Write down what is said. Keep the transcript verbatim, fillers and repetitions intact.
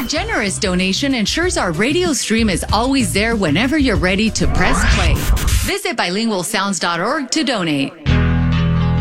Your generous donation ensures our radio stream is always there whenever you're ready to press play. Visit bilingual sounds dot org to donate.